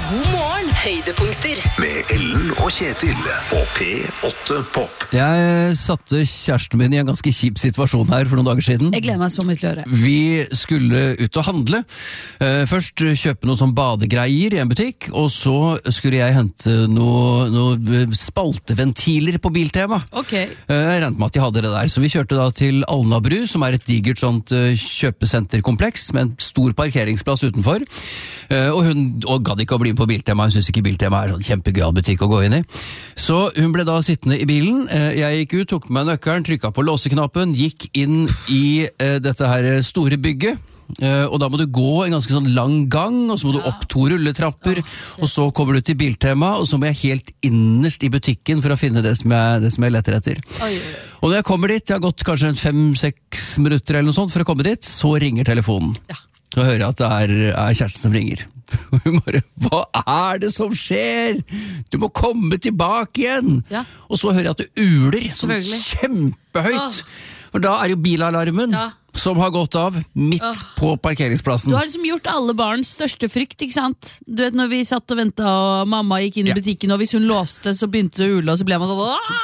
God morgen, høydepunkter. Med Ellen og Kjetil på P8 Pop. Jeg satte kjæresten min i en ganske kjip situasjon her for noen dager siden. Jeg gleder meg så mye til å høre. Vi skulle ut og handle. Først kjøpe noen sånn badegreier i en butikk, og så skulle jeg hente noe spalteventiler på Biltema. Ok. Jeg regnet med at de hadde det der, så vi kjørte da til Alnabru, som er et digert sånt kjøpesenterkompleks med en stor parkeringsplass utenfor. Og hun gadd ikke å bli med på Biltema, hun synes ikke Biltema er en kjempegøyal butikk å gå inn i. Så hun ble da sittende i bilen, jeg gikk ut, tok med meg nøkkelen, trykket på låseknappen, gikk inn i dette her store bygget, og da må du gå en ganske sånn lang gang, og så må du opp 2 rulletrapper, og så kommer du til Biltema, og så må jeg helt innerst i butikken for å finne det som jeg leter etter. Og når jeg kommer dit, jeg har gått kanskje 5-6 minutter eller noe sånt for å komme dit, så ringer telefonen. Så hører jeg at det er kjæresten som ringer. Og hun bare, hva er det som skjer? Du må komme tilbake igjen! Ja. Og så hører jeg at det uler sånn kjempehøyt. For da er jo bilalarmen som har gått av midt på parkeringsplassen. Du har liksom gjort alle barns største frykt, ikke sant? Du vet når vi satt og ventet og mamma gikk inn i butikken, og hvis hun låste så begynte det å ule, og så ble man sånn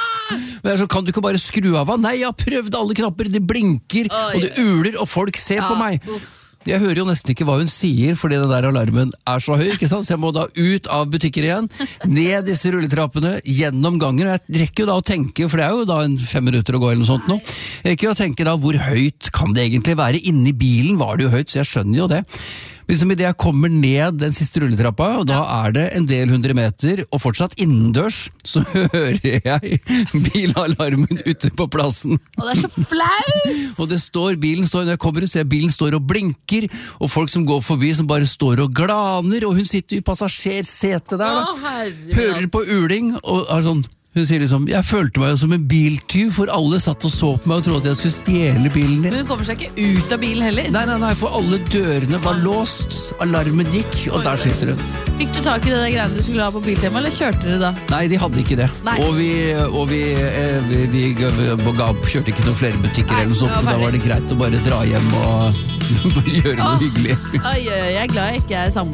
Men jeg så, kan du ikke bare skru av? Nei, jeg har prøvd alle knapper, det blinker, og det uler, og folk ser på meg. Jeg hører jo nesten ikke hva hun sier, fordi den der alarmen er så høy, ikke sant? Så jeg må da ut av butikker igjen, ned disse rulletrappene, gjennom gangen, og jeg rekker jo da å tenke, for det er jo da 5 minutter å gå eller noe sånt nå, jeg rekker jo å tenke da, hvor høyt kan det egentlig være? Inni bilen var det jo høyt, så jeg skjønner jo det. Liksom i det jeg kommer ned den siste rulletrappa, og da er det en del 100 meter, og fortsatt innendørs, så hører jeg bilalarmen ute på plassen. Og det er så flaut! Og bilen står, når jeg kommer og ser bilen står og blinker, og folk som går forbi som bare står og glaner, og hun sitter i passasjersetet der da, hører på uling, og er sånn, hun sier liksom, jeg følte meg som en biltyv, for alle satt og så på meg og trodde at jeg skulle stjele bilen din. Men hun kommer seg ikke ut av bilen heller. Nei, for alle dørene var låst, alarmen gikk, og der sitter hun. Fikk du tak i det der greiene du skulle ha på Biltema, eller kjørte dere da? Nei, de hadde ikke det. Nei. Og vi kjørte ikke noen flere butikker eller noe sånt, og da var det greit å bare dra hjem og gjøre noe hyggelig. Jeg er glad jeg ikke er samboer.